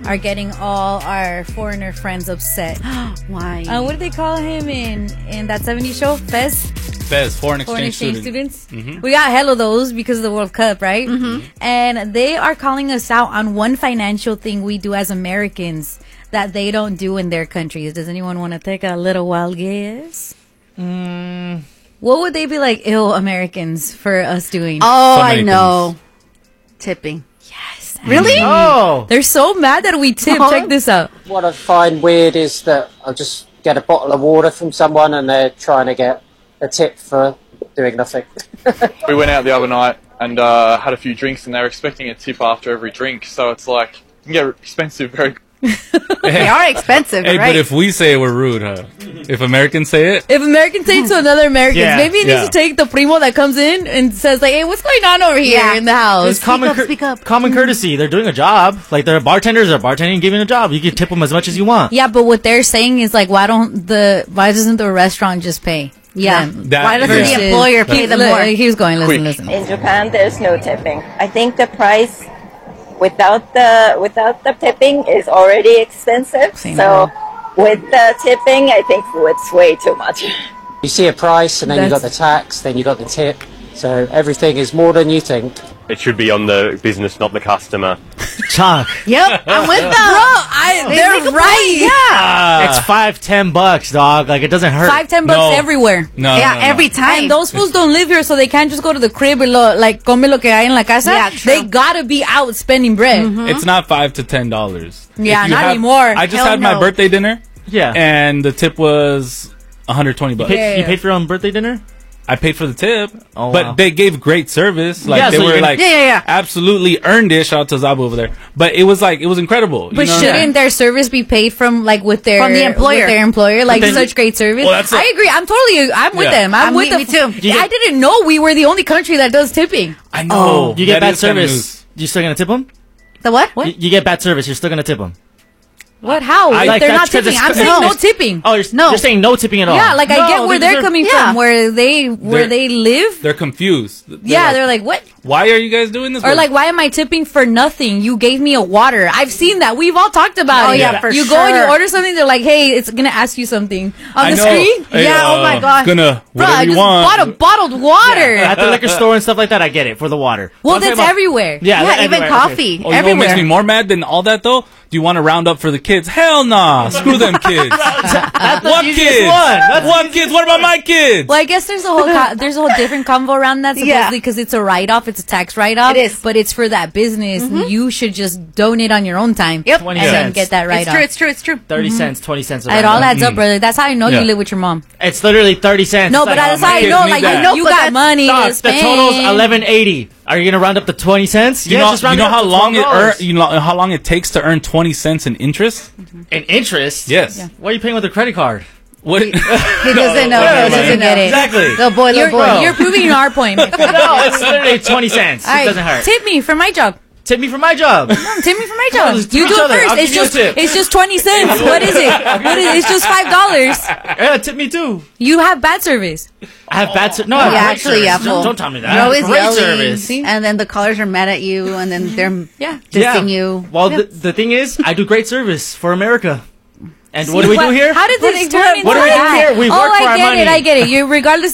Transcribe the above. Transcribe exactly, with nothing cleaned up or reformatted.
are getting all our foreigner friends upset. Why? Uh, what did they call him in, in that seventies show? Fez? Fez, foreign exchange, Foreign exchange student. students. Mm-hmm. We got hell of those because of the World Cup, right? Mm-hmm. And they are calling us out on one financial thing we do as Americans that they don't do in their countries. Does anyone want to take a little wild guess? Mm. What would they be like, ill Americans, for us doing? Oh, So I many know. Tipping. Yes. Really? Oh. They're so mad that we tip. Oh. Check this out. What I find weird is that I'll just get a bottle of water from someone and they're trying to get a tip for doing nothing. We went out the other night and uh, had a few drinks, and they were expecting a tip after every drink. So it's like, you can get expensive very They are expensive, Hey, right? but if we say it, we're rude, huh? If Americans say it, If Americans say it to another American, Yeah, maybe it yeah. needs to take the primo that comes in and says like, "Hey, what's going on over here Yeah. in the house?" It's common, up, cour- speak up. common courtesy. They're doing a job. Like, they're bartenders. They're bartending, giving a job. You can tip them as much as you want. Yeah, but what they're saying is like, why don't the why doesn't the restaurant just pay? Yeah. them? That Why doesn't is- the employer pay them Look, more? He was going, listen, Quick. listen. In Japan, there's no tipping. I think the price without the without the tipping is already expensive. Same so here. with the tipping, I think it's way too much. You see a price and then you got That's- the tax, then you got the tip. So everything is more than you think. It should be on the business, not the customer. Chunk. Yep, I'm with them. Bro, I, They they're make a right. point, Yeah. It's five, ten bucks, dog. Like, it doesn't hurt. Five, ten bucks No. everywhere. no, yeah, no, no, no. every time. And those fools don't live here, so they can't just go to the crib and lo, like come lo que hay en la casa. Yeah, true. They gotta be out spending bread. It's not five to ten dollars. Yeah, If you not have- anymore. I just Hell had my no. birthday dinner, Yeah. and the tip was one hundred twenty bucks. Paid- Yeah, You yeah. paid for your own birthday dinner? I paid for the tip, Oh, but wow. they gave great service. Like Yeah, they so were you're gonna- like, Yeah, yeah, yeah. absolutely earned it. Shout out to Zabu over there. But it was like it was incredible. But you know? shouldn't their service be paid from like with their From the employer. With their employer, like then- such great service. Well, that's I a- agree. I'm totally. I'm with Yeah. them. I'm I'm- with me- them. me too. You I get- didn't know we were the only country that does tipping. I know You get that bad is kinda service. You still gonna tip them? The what? What? You, you get bad service. You're still gonna tip them. What? How? I- If like they're that's not 'cause tipping. it's- I'm saying no. no tipping. Oh, you're, No. you're saying no tipping at all. Yeah, like I No, get where they they're deserve- coming yeah. from, where they where They're- they live. They're confused. They're Yeah, like, they're like, what? why are you guys doing this? Or like, why am I tipping for nothing? You gave me a water. I've seen that. We've all talked about Oh, it. yeah, for You go and you sure. order something. They're like, hey, it's gonna ask you something on I the know. screen. Hey, Yeah, oh uh, my God. Gonna Bro, whatever I you just want. bought a bottled water. At the liquor store and stuff like that, I get it for the water. Well, I'm talking that's about- everywhere. Yeah, Yeah, that- even everywhere, coffee. Oh, you know what Everywhere. makes me more mad than all that though? Do you want to round up for the kids? Hell nah. Screw them kids. That's the What easiest kids? one. That's What kids? What about my kids? Well, I guess there's a whole co- there's a whole different convo around that Yeah. supposedly because it's a write off, it's a tax write off. It is. but it's for that business. You should just donate on your own time. Yep. twenty and then cents. get that write It's off. true, it's true, it's true. thirty cents, twenty cents. It all adds up, Mm. brother. That's how I know Yeah. you live with your mom. It's literally thirty cents. No, It's but like, that's oh, how my I kids know. need Like that. you, you but got that's- money Dog, to the spend. total's eleven eighty. Are you gonna round up to twenty cents? You Yeah, know, just round you know it up how to long it twelve earn, dollars. you know how long it takes to earn twenty cents in interest? In interest? Yes. Why are you paying with a credit card? What? He doesn't know. Yeah, He doesn't man. get it. Exactly. The boy, little You're, boy. you're proving our point. No, it's literally twenty cents. All It right, doesn't hurt. tip me for my job. Tip me for my job. No, tip me for my job. just You tip do each it other. first. I'll It's give you a just tip. it's just twenty cents. What is it? What is it? It's just five dollars. Yeah, tip me too. You have bad service. I have bad service. No, I have Yeah, great actually, service. yeah. Don't, Well, don't tell me that. You're always Great yelling, service. and then the callers are mad at you, and then they're Yeah. dissing you. Well, Yeah. the, the thing is, I do great service for America. And what do we What- do here? How did this turn into What do we do that? here? We oh, work for I our get money. it. I get it. You, regardless